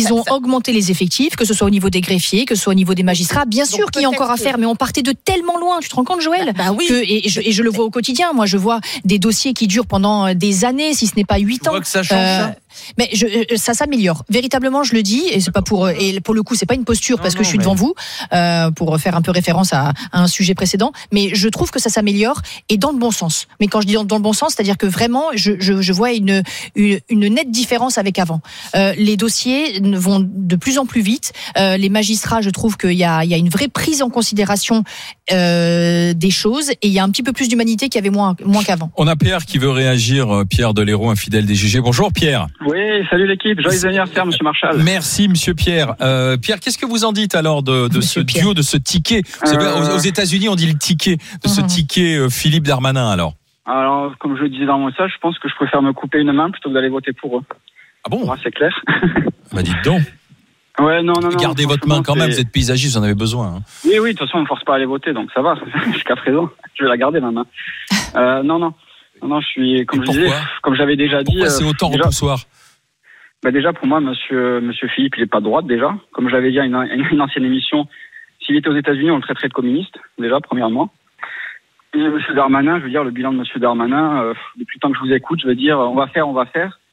ils ont augmenté les effectifs, que ce soit au niveau des greffiers, que ce soit au niveau des magistrats. Bien sûr qu'il y a encore à faire, mais on partait de tellement loin. Tu te rends compte, Joël ? Oui. Et je le vois au quotidien. Moi, je vois des dossiers qui durent pendant des années, si ce n'est pas 8 ans. Tu vois que ça change, mais ça s'améliore. Véritablement, je le dis, et c'est pas pour le coup, c'est pas une posture parce que je suis devant vous pour faire un peu référence à un sujet précédent. Mais je trouve que ça s'améliore et dans le bon sens. Mais quand je dis dans le bon sens, c'est-à-dire que vraiment, je vois une nette différence avec avant. Les dossiers vont de plus en plus vite. Les magistrats, je trouve qu'il y a une vraie prise en considération des choses et il y a un petit peu plus d'humanité qu'il y avait moins qu'avant. On a Pierre qui veut réagir, Pierre Deléraud, un fidèle des GG. Bonjour Pierre. Oui, salut l'équipe, joyeux anniversaire Monsieur Marchal. Merci Monsieur Pierre. Pierre, qu'est-ce que vous en dites alors de ce duo, de ce ticket ? Aux États-Unis, on dit le ticket, de ce ticket Philippe Darmanin alors. Alors, comme je le disais dans mon message, je pense que je préfère me couper une main plutôt que d'aller voter pour eux. Ah bon ? Moi, c'est clair. Bah dites donc. Ouais, non. Gardez votre main quand même, vous êtes paysagiste, vous en avez besoin. Hein. Oui, de toute façon, on me force pas à aller voter, donc ça va. Jusqu'à présent, je vais la garder ma main. Non, je suis, comme je disais, comme j'avais déjà dit. Pourquoi c'est autant repoussoir ? Déjà, pour moi, Monsieur Philippe, il est pas de droite, déjà. Comme je l'avais dit à une ancienne émission, s'il était aux États-Unis, on le traiterait de communiste, déjà, premièrement. Et Monsieur Darmanin, je veux dire, le bilan de Monsieur Darmanin, depuis le temps que je vous écoute, je veux dire, on va faire. On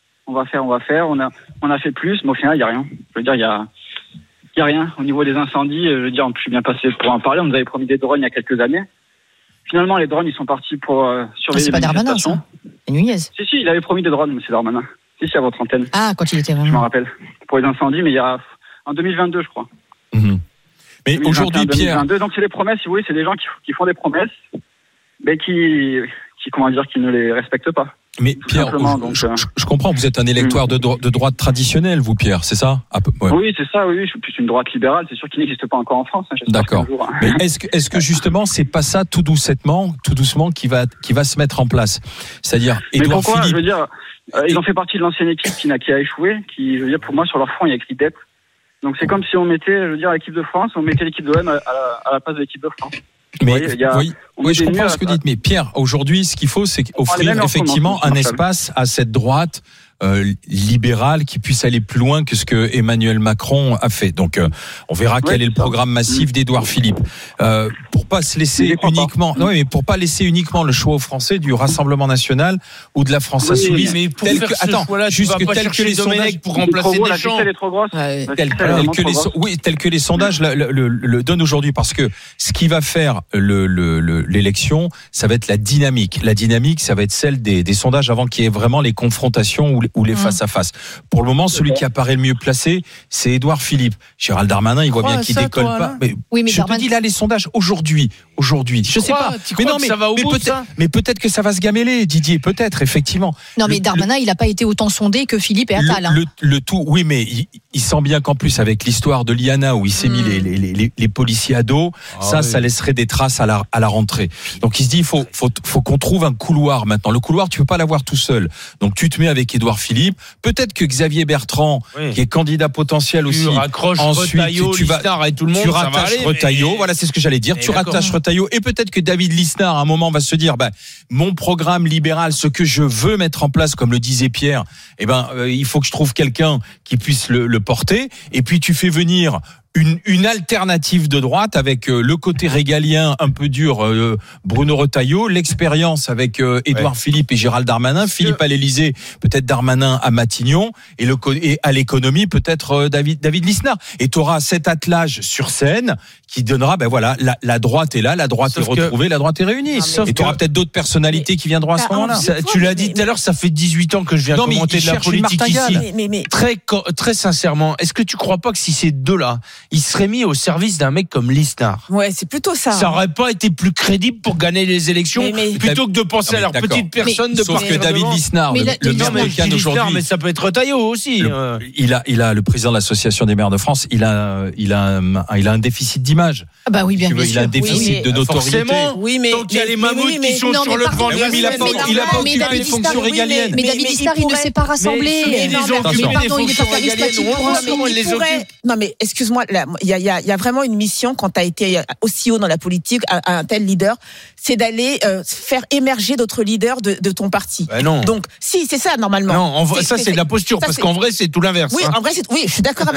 a fait plus, mais au final, il y a rien. Je veux dire, il y a rien. Au niveau des incendies, je veux dire, je suis bien passé pour en parler. On nous avait promis des drones il y a quelques années. Finalement, les drones, ils sont partis pour surveiller les manifestations. C'est pas Darmanin, ça. Et Nunez. Si, il avait promis des drones, Monsieur Darmanin. Si, à votre antenne. Ah, quand il était vraiment. Je m'en rappelle. Pour les incendies, mais il y a en 2022, je crois. Mmh. Mais aujourd'hui, Pierre. 2022, donc c'est des promesses, si vous voulez, c'est des gens qui font des promesses, mais qui ne les respectent pas. Mais Pierre, je comprends, vous êtes un électeur de droite traditionnelle, vous Pierre, c'est ça ? Ouais. Oui, c'est ça, oui, je suis plus une droite libérale, c'est sûr qu'il n'existe pas encore en France. D'accord. Mais est-ce que justement, c'est pas ça tout doucement qui va se mettre en place ? C'est-à-dire, Édouard Philippe. Je veux dire, ils ont fait partie de l'ancienne équipe qui a échoué, je veux dire, pour moi, sur leur front, il y a écrit dette. Donc c'est comme si on mettait, je veux dire, l'équipe de France, on mettait l'équipe de l'OM à la place de l'équipe de France. Mais oui, je comprends ce que vous dites. Mais Pierre, aujourd'hui, ce qu'il faut, c'est offrir effectivement un espace à cette droite libérale qui puisse aller plus loin que ce que Emmanuel Macron a fait. Donc, on verra quel est le programme massif d'Édouard Philippe. Pour pas se laisser uniquement, pour pas laisser uniquement le choix aux Français du Rassemblement national ou de la France insoumise. Mais pour faire ce choix-là, tu vas pas chercher les sondages pour remplacer Deschamps. Tel que les sondages le donnent aujourd'hui, parce que ce qui va faire l'élection, ça va être la dynamique. La dynamique, ça va être celle des sondages avant qu'il y ait vraiment les confrontations ou les face-à-face. Pour le moment, celui qui apparaît le mieux placé, c'est Édouard Philippe. Gérald Darmanin, il voit bien qu'il décolle pas. Mais je te dis là, les sondages aujourd'hui. Je sais pas. Mais peut-être que ça va se gameler, Didier. Peut-être, effectivement. Non, mais Darmanin, il n'a pas été autant sondé que Philippe et Attal. Le tout, oui, mais il sent bien qu'en plus, avec l'histoire de l'IANA, où il s'est mis les policiers à dos, ça laisserait des traces à la rentrée. Donc il se dit, il faut qu'on trouve un couloir maintenant. Le couloir, tu peux pas l'avoir tout seul. Donc tu te mets avec Édouard Philippe. Peut-être que Xavier Bertrand, qui est candidat potentiel aussi. Tu raccroches Retailleau, Lisnard et tout le monde. Tu rattaches Retailleau. Voilà, c'est ce que j'allais dire. Tu rattaches Retailleau. Et peut-être que David Lisnard, à un moment, va se dire, mon programme libéral, ce que je veux mettre en place, comme le disait Pierre, il faut que je trouve quelqu'un qui puisse le porter. Et puis tu fais venir une alternative de droite avec le côté régalien un peu dur, Bruno Retailleau, l'expérience avec Édouard Philippe et Gérald Darmanin, Philippe à l'Élysée, peut-être Darmanin à Matignon, et à l'économie peut-être David Lisnard. Et tu auras cet attelage sur scène qui donnera, la droite est là, la droite est retrouvée, la droite est réunie. Et tu auras peut-être d'autres personnalités qui viendront à ce moment-là. Tu l'as dit tout à l'heure, ça fait 18 ans que je viens commenter de la politique ici. Mais très sincèrement, est-ce que tu crois pas que si ces deux-là, ils seraient mis au service d'un mec comme Lisnard? Ouais, c'est plutôt ça. Ça aurait pas été plus crédible pour gagner les élections, plutôt que de penser à leur petite personne de sauf que David Lisnard, le maire de Cannes aujourd'hui. Mais ça peut être Retailleau aussi. Il a le président de l'association des maires de France, il a un déficit d'image. Ah bah oui, bien sûr. Il a un déficit de notoriété. Oui, mais donc il y a les mammouths qui sont sur le plan. Il a pas occupé les fonctions régaliennes. Mais David Lisnard, il ne s'est pas rassemblé. Mais pardon, il n'est pas charismatique pour eux. Comment il les occupe? Non, mais excuse-moi, il y a vraiment une mission quand tu as été aussi haut dans la politique, un tel leader, c'est d'aller faire émerger d'autres leaders de ton parti. Non. Donc, si, c'est ça normalement. Non, ça c'est de la posture, parce qu'en vrai c'est tout l'inverse. Oui, en vrai, je suis d'accord avec